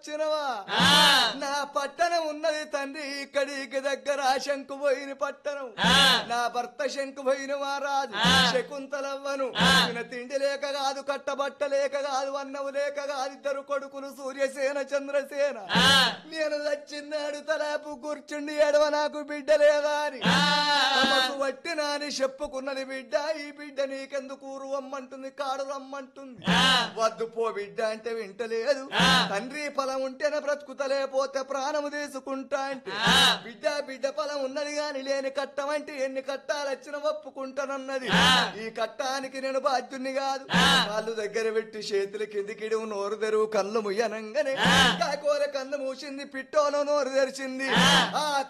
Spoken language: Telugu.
చినవా నా పట్టణం ఉన్నది తండ్రి ఇక్కడికి దగ్గర శంకుపోయిన పట్టణం నా భర్త శంకుపోయిన మహారాజు శకుంతలవ్వను తిండి లేక కాదు కట్టబట్ట లేక కాదు అన్నము లేక కాదు ఇద్దరు కొడుకులు సూర్యసేన చంద్రసేన నేను వచ్చిన్నాడు తలాపు కూర్చుండి ఎడవ నాకు బిడ్డ లేదా అని వట్టి నాని చెప్పుకున్నది బిడ్డ ఈ బిడ్డ నీకెందుకు రమ్మంటుంది కాడు రమ్మంటుంది వద్దు పో బిడ్డ అంటే వింటలేదు తండ్రి ఫలం ఉంటేనే బ్రతుకుతలేపోతే ప్రాణము తీసుకుంటా అంటే బిడ్డ ఫలం ఉన్నది గాని లేని కట్టం అంటే ఎన్ని కట్టాలు వచ్చిన ఒప్పుకుంటానన్నది ఈ కట్టానికి నేను బాధ్యుణ్ణి కాదు కాళ్ళు దగ్గర పెట్టి చేతుల కిందికిడు నోరు తెరువు కళ్ళు ముయ్యనంగానే కాకోల కళ్ళు మూసింది పిట్టోలో నోరు తెరిచింది ఆ